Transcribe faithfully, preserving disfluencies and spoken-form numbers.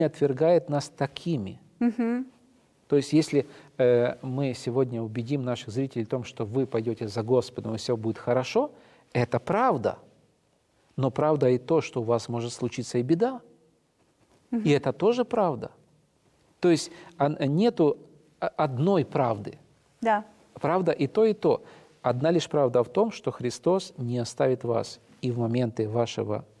отвергает нас такими. Угу. То есть если э, мы сегодня убедим наших зрителей в том, что вы пойдете за Господом, и все будет хорошо, это правда. Но правда и то, что у вас может случиться и беда. И это тоже правда. То есть нету одной правды. Да. Правда и то, и то. Одна лишь правда в том, что Христос не оставит вас и в моменты вашего